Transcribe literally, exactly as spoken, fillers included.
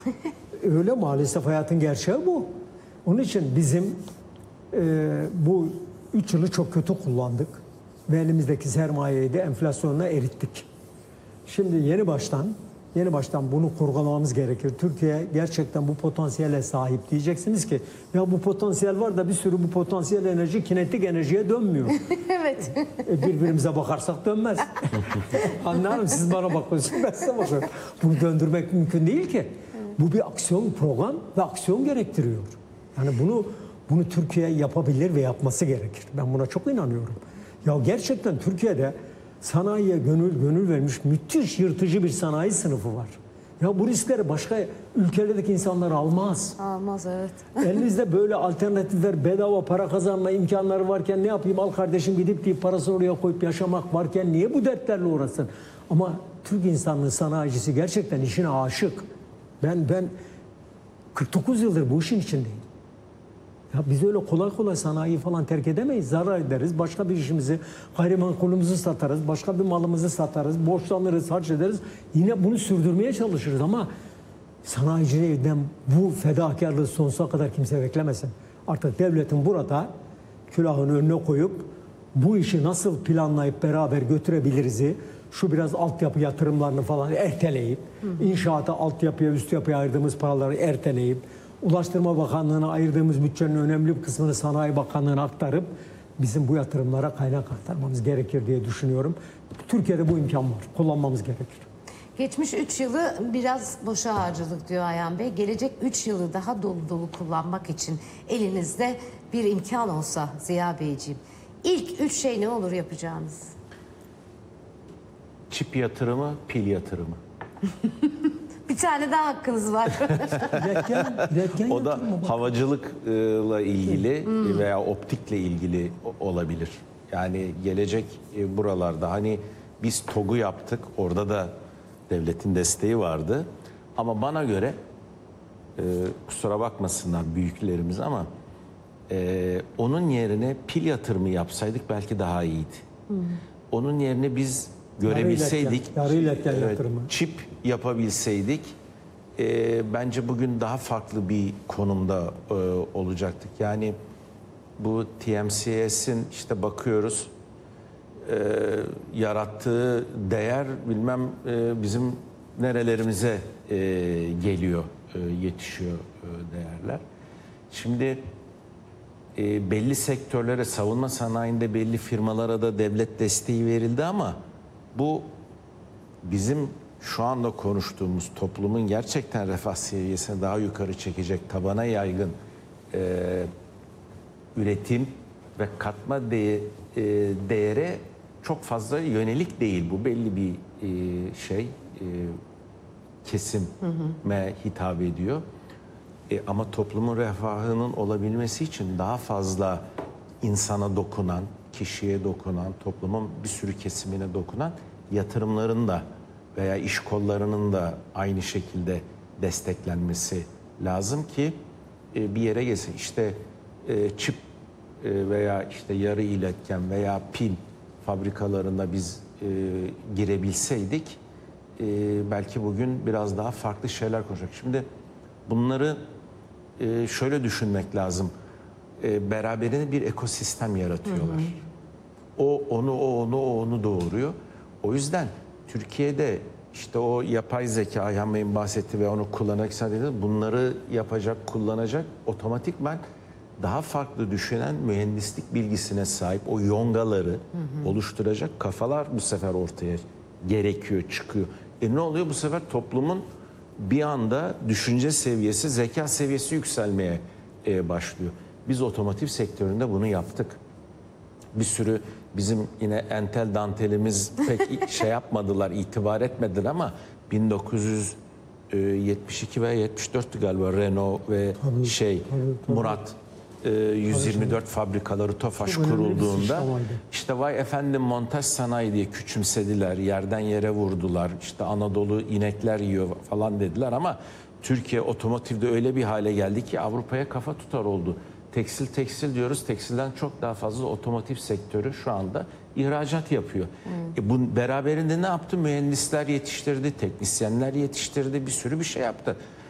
Öyle maalesef, hayatın gerçeği bu. Onun için bizim e, bu üç yılı çok kötü kullandık ve elimizdeki sermayeyi de enflasyonla erittik. Şimdi yeni baştan yeni baştan bunu kurgulamamız gerekir. Türkiye gerçekten bu potansiyele sahip. Diyeceksiniz ki ya bu potansiyel var da bir sürü bu potansiyel enerji kinetik enerjiye dönmüyor. Evet. E, birbirimize bakarsak dönmez. Anlarım, siz bana bakıyorsunuz, ben size bakıyorum. Bunu döndürmek mümkün değil ki. Bu bir aksiyon program ve aksiyon gerektiriyor. Yani bunu bunu Türkiye yapabilir ve yapması gerekir. Ben buna çok inanıyorum. Ya gerçekten Türkiye'de sanayiye gönül gönül vermiş müthiş yırtıcı bir sanayi sınıfı var. Ya bu riskleri başka ülkelerdeki insanlar almaz. Almaz, evet. Elinizde böyle alternatifler, bedava para kazanma imkanları varken ne yapayım, al kardeşim gidip deyip parasını oraya koyup yaşamak varken niye bu dertlerle uğraşsın? Ama Türk insanlığı sanayicisi gerçekten işine aşık. Ben ben kırk dokuz yıldır bu işin içindeyim. Ya biz öyle kolay kolay sanayiyi falan terk edemeyiz. Zarar ederiz. Başka bir işimizi, gayrimenkulümüzü satarız. Başka bir malımızı satarız. Borçlanırız, harç ederiz. Yine bunu sürdürmeye çalışırız ama sanayiciden bu fedakarlığı sonsuza kadar kimse beklemesin. Artık devletin burada külahını önüne koyup bu işi nasıl planlayıp beraber götürebiliriz'i, şu biraz altyapı yatırımlarını falan erteleyip, hı hı. inşaata, altyapıya, üst yapıya ayırdığımız paraları erteleyip, Ulaştırma Bakanlığı'na ayırdığımız bütçenin önemli bir kısmını Sanayi Bakanlığı'na aktarıp bizim bu yatırımlara kaynak aktarmamız gerekir diye düşünüyorum. Türkiye'de bu imkan var. Kullanmamız gerekir. Geçmiş üç yılı biraz boşa harcadık diyor Ayhan Bey. Gelecek üç yılı daha dolu dolu kullanmak için elinizde bir imkan olsa Ziya Beyciğim, İlk üç şey ne olur yapacağınız? Çip yatırımı, pil yatırımı. Bir tane daha hakkınız var. Röntgen, röntgen O da yatırımı bak. havacılıkla ilgili veya optikle ilgili olabilir. Yani gelecek buralarda hani biz TOG'u yaptık. Orada da devletin desteği vardı. Ama bana göre e, kusura bakmasınlar büyüklerimiz ama e, onun yerine pil yatırımı yapsaydık belki daha iyiydi. Hı. Onun yerine biz görebilseydik, yarı iletken evet, yatırımı. çip yapabilseydik e, bence bugün daha farklı bir konumda e, olacaktık. Yani bu T M C S'in işte bakıyoruz e, yarattığı değer bilmem e, bizim nerelerimize e, geliyor, e, yetişiyor e, değerler. Şimdi e, belli sektörlere, savunma sanayinde belli firmalara da devlet desteği verildi ama bu bizim şu anda konuştuğumuz toplumun gerçekten refah seviyesini daha yukarı çekecek, tabana yaygın e, üretim ve katma de, e, değere çok fazla yönelik değil. Bu belli bir e, şey, e, kesime hı hı. hitap ediyor. E, ama toplumun refahının olabilmesi için daha fazla insana dokunan, kişiye dokunan, toplumun bir sürü kesimine dokunan yatırımların da veya iş kollarının da aynı şekilde desteklenmesi lazım ki e, bir yere gelsin. İşte e, çip e, veya işte yarı iletken veya pil fabrikalarında biz e, girebilseydik e, belki bugün biraz daha farklı şeyler konuşacak. Şimdi bunları e, şöyle düşünmek lazım. E, beraberinde bir ekosistem yaratıyorlar. Hı hı. O onu, o onu, o onu doğuruyor. O yüzden Türkiye'de işte o yapay zeka, Ayhan Bey'in bahsetti ve onu kullanarak bunları yapacak, kullanacak, otomatikman daha farklı düşünen mühendislik bilgisine sahip o yongaları hı hı. oluşturacak kafalar bu sefer ortaya gerekiyor, çıkıyor. E ne oluyor? Bu sefer toplumun bir anda düşünce seviyesi, zeka seviyesi yükselmeye e, başlıyor. Biz otomotiv sektöründe bunu yaptık. Bir sürü bizim yine entel dantelimiz pek şey yapmadılar, itibar etmediler ama bin dokuz yüz yetmiş iki veya yetmiş dörttü galiba Renault ve tabii, şey tabii, tabii. Murat e, yüz yirmi dört tabii. fabrikaları TOFAŞ kurulduğunda işte vay efendim montaj sanayi diye küçümsediler, yerden yere vurdular, işte Anadolu inekler yiyor falan dediler ama Türkiye otomotivde öyle bir hale geldi ki Avrupa'ya kafa tutar oldu. Tekstil tekstil diyoruz. Tekstilden çok daha fazla otomotiv sektörü şu anda ihracat yapıyor. Hmm. E bu beraberinde ne yaptı? Mühendisler yetiştirdi, teknisyenler yetiştirdi, bir sürü bir şey yaptı.